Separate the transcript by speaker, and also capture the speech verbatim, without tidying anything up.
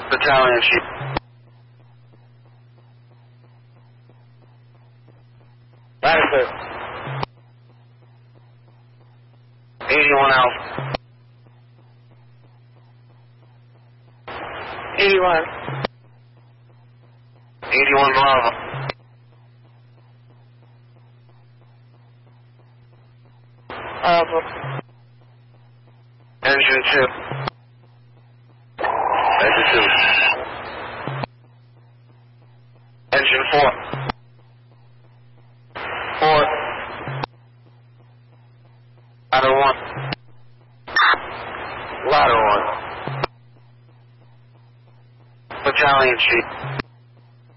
Speaker 1: Battalion Chief. Latitude. eighty-one Alpha.
Speaker 2: eighty-one.
Speaker 1: eighty-one Bravo.
Speaker 2: Bravo.
Speaker 1: Engine two. Engine two. Engine four. Four. Ladder one. Ladder one. Battalion Chief.